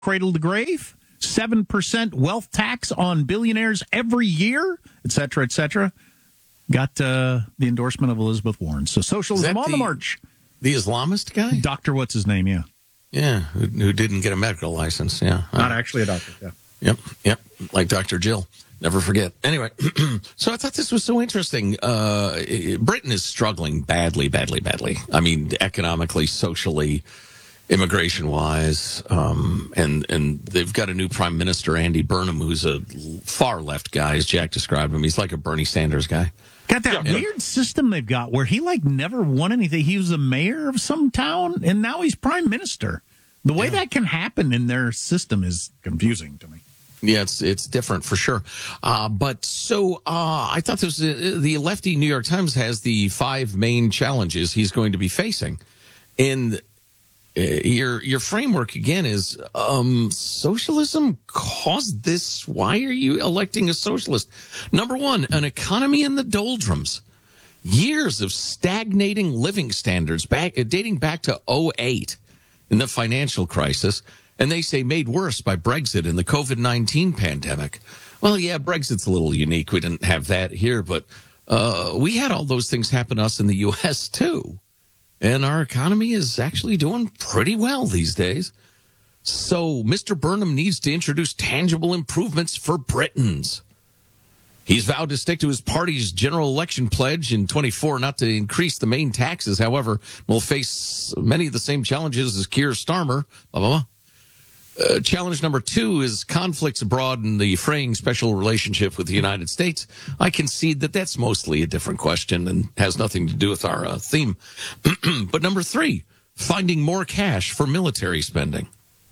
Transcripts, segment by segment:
cradle to grave, 7% wealth tax on billionaires every year, et cetera, et cetera. Got the endorsement of Elizabeth Warren. So socialism on the march. The Islamist guy? Doctor, what's his name? Yeah. Yeah, who didn't get a medical license. Yeah. Not actually a doctor. Yeah. Yep. Like Dr. Jill. Never forget. Anyway, so I thought this was so interesting. Britain is struggling badly. I mean, economically, socially, immigration-wise, and they've got a new prime minister, Andy Burnham, who's a far left guy, as Jack described him. He's like a Bernie Sanders guy. Got that weird system they've got where he never won anything. He was the mayor of some town, and now he's prime minister. The way that can happen in their system is confusing to me. Yeah, it's different for sure. But I thought this was, the lefty New York Times has the 5 main challenges he's going to be facing. And your framework again is socialism caused this. Why are you electing a socialist? Number 1, an economy in the doldrums. Years of stagnating living standards dating back to 2008 in the financial crisis. And they say made worse by Brexit and the COVID-19 pandemic. Well, yeah, Brexit's a little unique. We didn't have that here, but we had all those things happen to us in the U.S. too. And our economy is actually doing pretty well these days. So Mr. Burnham needs to introduce tangible improvements for Britons. He's vowed to stick to his party's general election pledge in 24 not to increase the main taxes. However, will face many of the same challenges as Keir Starmer. Blah, blah, blah. Challenge number 2 is conflicts abroad in the fraying special relationship with the United States. I concede that that's mostly a different question and has nothing to do with our theme. But number 3, finding more cash for military spending.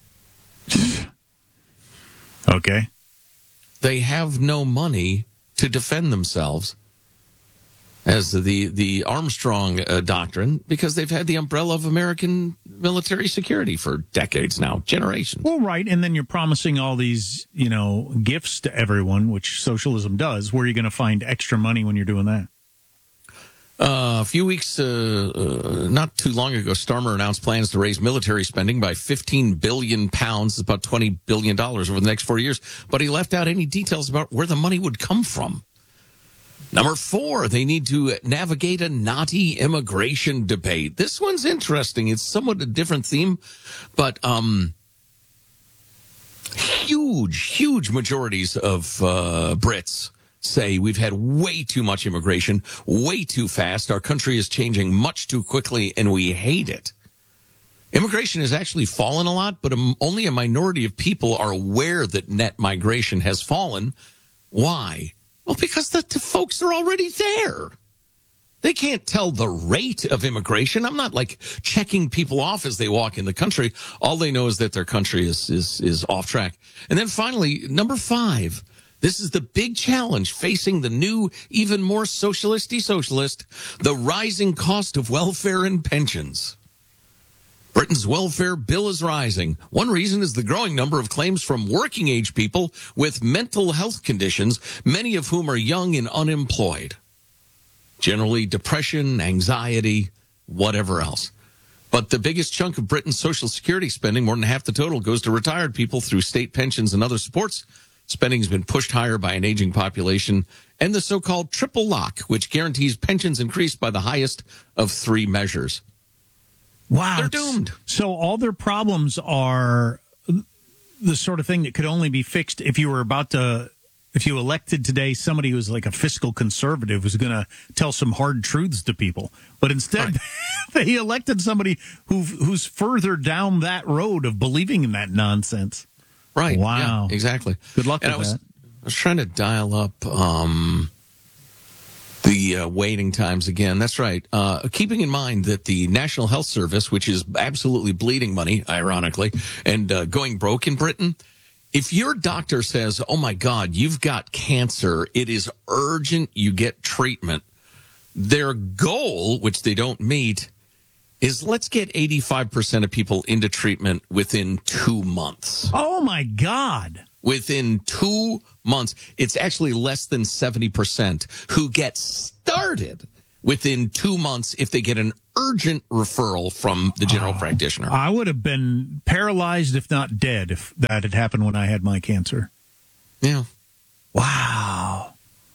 Okay. They have no money to defend themselves, as the Armstrong doctrine, because they've had the umbrella of American military security for decades now, generations. Well, right, and then you're promising all these, gifts to everyone, which socialism does. Where are you going to find extra money when you're doing that? A few weeks, not too long ago, Starmer announced plans to raise military spending by £15 billion, about $20 billion over the next 4 years, but he left out any details about where the money would come from. Number 4, they need to navigate a knotty immigration debate. This one's interesting. It's somewhat a different theme, but huge majorities of Brits say we've had way too much immigration, way too fast. Our country is changing much too quickly, and we hate it. Immigration has actually fallen a lot, but only a minority of people are aware that net migration has fallen. Why? Well, because the folks are already there. They can't tell the rate of immigration. I'm not checking people off as they walk in the country. All they know is that their country is off track. And then finally, number 5, this is the big challenge facing the new, even more socialist, the rising cost of welfare and pensions. Britain's welfare bill is rising. One reason is the growing number of claims from working-age people with mental health conditions, many of whom are young and unemployed. Generally, depression, anxiety, whatever else. But the biggest chunk of Britain's Social Security spending, more than half the total, goes to retired people through state pensions and other supports. Spending has been pushed higher by an aging population and the so-called triple lock, which guarantees pensions increased by the highest of 3 measures. Wow. They're doomed. So all their problems are the sort of thing that could only be fixed if you elected today somebody who's like a fiscal conservative who's going to tell some hard truths to people. But instead, they elected somebody who's further down that road of believing in that nonsense. Right. Wow. Yeah, exactly. Good luck with that. I was trying to dial up the waiting times again. That's right. Keeping in mind that the National Health Service, which is absolutely bleeding money, ironically, and going broke in Britain, if your doctor says, oh, my God, you've got cancer, it is urgent you get treatment, their goal, which they don't meet, is let's get 85% of people into treatment within 2 months. Oh, my God. Within 2 months. It's actually less than 70% who get started within 2 months if they get an urgent referral from the general practitioner. I would have been paralyzed, if not dead, if that had happened when I had my cancer. Yeah. Wow.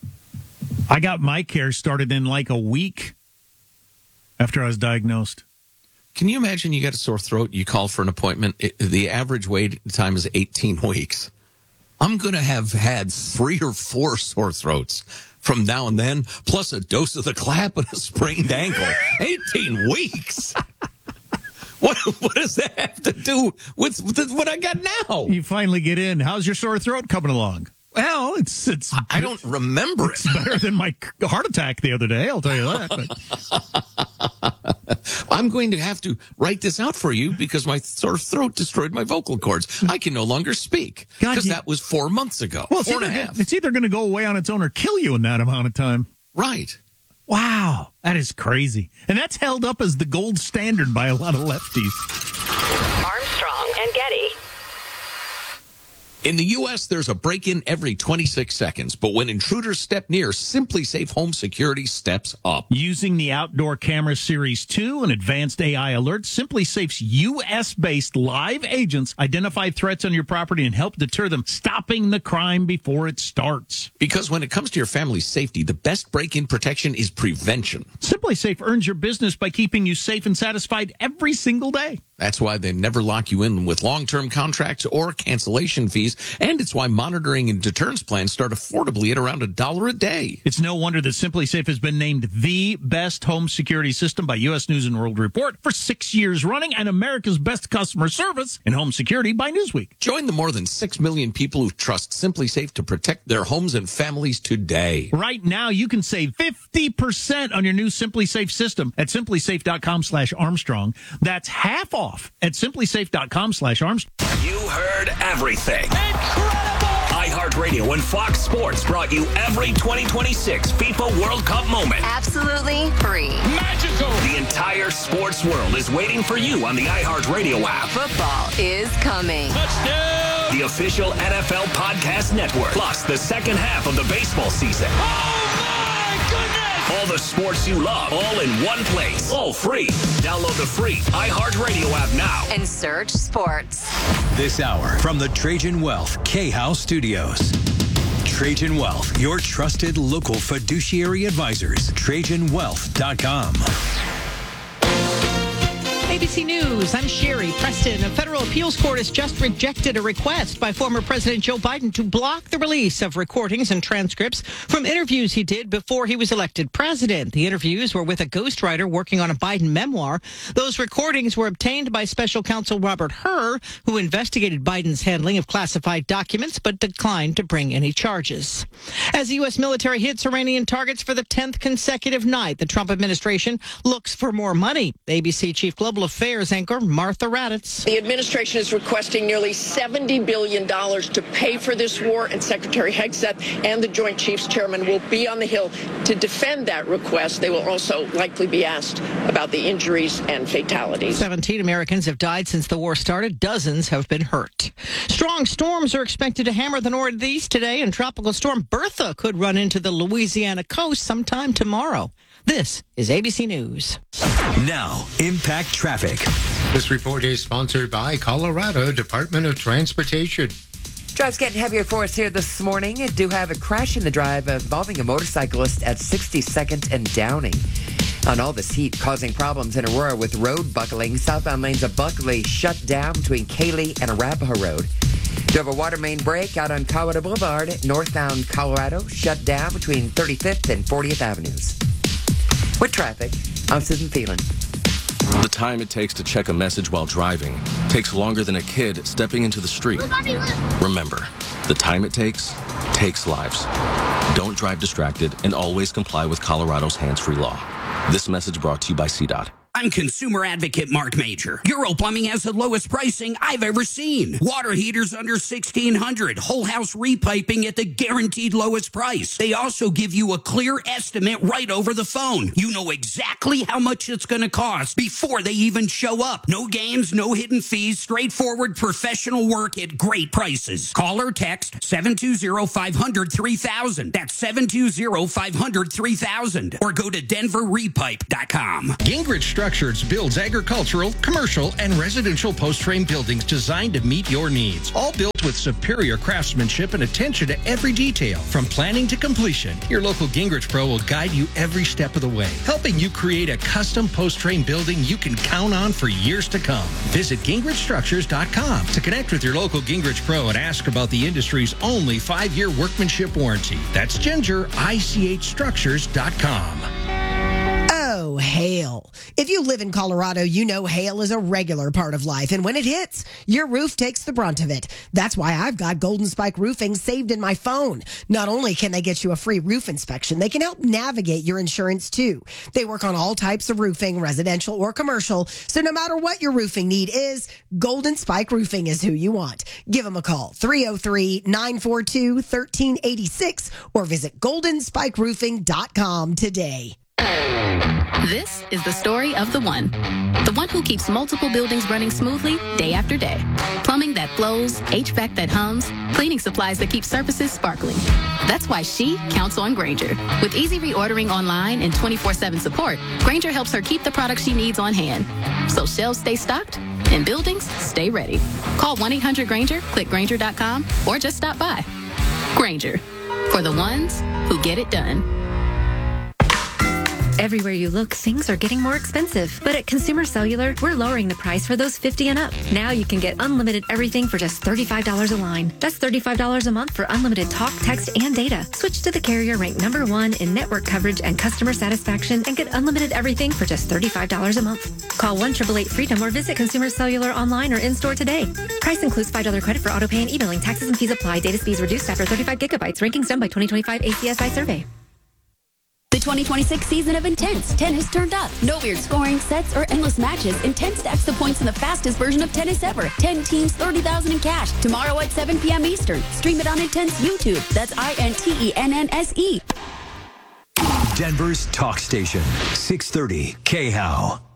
I got my care started in like a week after I was diagnosed. Can you imagine you got a sore throat, you call for an appointment, the average wait time is 18 weeks. I'm going to have had 3 or 4 sore throats from now and then, plus a dose of the clap and a sprained ankle. 18 weeks? What does that have to do with what I got now? You finally get in. How's your sore throat coming along? Well, it's. I don't remember it. It's better than my heart attack the other day, I'll tell you that. I'm going to have to write this out for you because my sore throat destroyed my vocal cords. I can no longer speak because that was 4 months ago. Well, 4.5. It's either going to go away on its own or kill you in that amount of time. Right. Wow, that is crazy. And that's held up as the gold standard by a lot of lefties. Armstrong and Getty. In the U.S., there's a break-in every 26 seconds, but when intruders step near, Simply Safe Home Security steps up. Using the Outdoor Camera Series 2 and advanced AI alerts, Simply Safe's U.S.-based live agents identify threats on your property and help deter them, stopping the crime before it starts. Because when it comes to your family's safety, the best break-in protection is prevention. Simply Safe earns your business by keeping you safe and satisfied every single day. That's why they never lock you in with long-term contracts or cancellation fees, and it's why monitoring and deterrence plans start affordably at around $1 a day. It's no wonder that Simply Safe has been named the best home security system by U.S. News & World Report for 6 years running and America's best customer service in home security by Newsweek. Join the more than 6 million people who trust Simply Safe to protect their homes and families today. Right now, you can save 50% on your new Simply Safe system at simplysafe.com/Armstrong. That's half off at simplysafe.com/Armstrong. You heard everything. Incredible! iHeartRadio and Fox Sports brought you every 2026 FIFA World Cup moment. Absolutely free. Magical! The entire sports world is waiting for you on the iHeartRadio app. Football is coming. Touchdown! The official NFL Podcast Network. Plus the second half of the baseball season. Oh my goodness! All the sports you love, all in one place. All free. Download the free iHeartRadio app now. And search sports. This hour from the Trajan Wealth K-House Studios. Trajan Wealth, your trusted local fiduciary advisors. TrajanWealth.com. ABC News, I'm Sherry Preston. A federal appeals court has just rejected a request by former President Joe Biden to block the release of recordings and transcripts from interviews he did before he was elected president. The interviews were with a ghostwriter working on a Biden memoir. Those recordings were obtained by special counsel Robert Hur, who investigated Biden's handling of classified documents but declined to bring any charges. As the U.S. military hits Iranian targets for the 10th consecutive night, the Trump administration looks for more money. ABC Chief Global Affairs anchor Martha Raddatz. The administration is requesting nearly $70 billion to pay for this war, and Secretary Hegseth and the Joint Chiefs Chairman will be on the Hill to defend that request. They will also likely be asked about the injuries and fatalities. 17 Americans have died since the war started. Dozens have been hurt. Strong storms are expected to hammer the Northeast today, and Tropical Storm Bertha could run into the Louisiana coast sometime tomorrow. This is ABC News. Now, Impact Traffic. This report is sponsored by Colorado Department of Transportation. Drives getting heavier for us here this morning. I do have a crash in the drive involving a motorcyclist at 62nd and Downing. On all this heat causing problems in Aurora with road buckling. Southbound lanes of Buckley shut down between Cayley and Arapahoe Road. Do have a water main break out on Colorado Boulevard. Northbound Colorado shut down between 35th and 40th Avenues. With traffic, I'm Susan Phelan. The time it takes to check a message while driving takes longer than a kid stepping into the street. Remember, the time it takes lives. Don't drive distracted and always comply with Colorado's hands-free law. This message brought to you by CDOT. I'm consumer advocate Mark Major. Euro Plumbing has the lowest pricing I've ever seen. Water heaters under $1,600. Whole house repiping at the guaranteed lowest price. They also give you a clear estimate right over the phone. You know exactly how much it's going to cost before they even show up. No games, no hidden fees, straightforward professional work at great prices. Call or text 720-500-3000. That's 720-500-3000. Or go to denverrepipe.com. Gingrich Structures builds agricultural, commercial, and residential post-frame buildings designed to meet your needs. All built with superior craftsmanship and attention to every detail. From planning to completion, your local Gingrich Pro will guide you every step of the way, helping you create a custom post-frame building you can count on for years to come. Visit GingrichStructures.com to connect with your local Gingrich Pro and ask about the industry's only 5-year workmanship warranty. That's GingerICHStructures.com. Oh, hail. If you live in Colorado, you know hail is a regular part of life. And when it hits, your roof takes the brunt of it. That's why I've got Golden Spike Roofing saved in my phone. Not only can they get you a free roof inspection, they can help navigate your insurance too. They work on all types of roofing, residential or commercial. So no matter what your roofing need is, Golden Spike Roofing is who you want. Give them a call, 303-942-1386, or visit goldenspikeroofing.com today. This is the story of the one who keeps multiple buildings running smoothly day after day. Plumbing that flows, HVAC that hums, cleaning supplies that keep surfaces sparkling. That's why she counts on Grainger. With easy reordering online and 24/7 support, Grainger helps her keep the products she needs on hand. So shelves stay stocked and buildings stay ready. Call 1-800-GRAINGER, click Grainger.com, or just stop by. Grainger, for the ones who get it done. Everywhere you look, things are getting more expensive. But at Consumer Cellular, we're lowering the price for those 50 and up. Now you can get unlimited everything for just $35 a line. That's $35 a month for unlimited talk, text, and data. Switch to the carrier ranked #1 in network coverage and customer satisfaction and get unlimited everything for just $35 a month. Call 1-888-FREEDOM or visit Consumer Cellular online or in-store today. Price includes $5 credit for autopay and e-billing. Taxes and fees apply. Data speeds reduced after 35 gigabytes. Rankings done by 2025 ACSI survey. The 2026 season of Intense, tennis turned up. No weird scoring, sets, or endless matches. Intense stacks the points in the fastest version of tennis ever. 10 teams, $30,000 in cash. Tomorrow at 7 p.m. Eastern. Stream it on Intense YouTube. That's INTENNSE. Denver's talk station, 630 KHOW.